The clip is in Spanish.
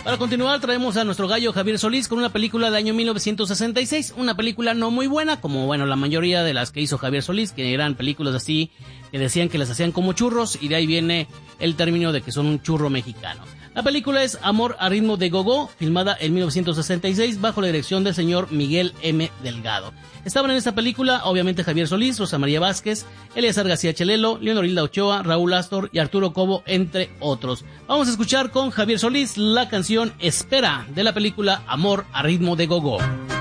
Para continuar, traemos a nuestro gallo Javier Solís con una película del año 1966, una película no muy buena, como bueno, la mayoría de las que hizo Javier Solís, que eran películas así, que decían que las hacían como churros, y de ahí viene el término de que son un churro mexicano. La película es Amor a ritmo de gogó, filmada en 1966 bajo la dirección del señor Miguel M. Delgado. Estaban en esta película, obviamente, Javier Solís, Rosa María Vázquez, Eleazar García Chelelo, Leonorilda Ochoa, Raúl Astor y Arturo Cobo, entre otros. Vamos a escuchar con Javier Solís la canción Espera, de la película Amor a ritmo de gogó.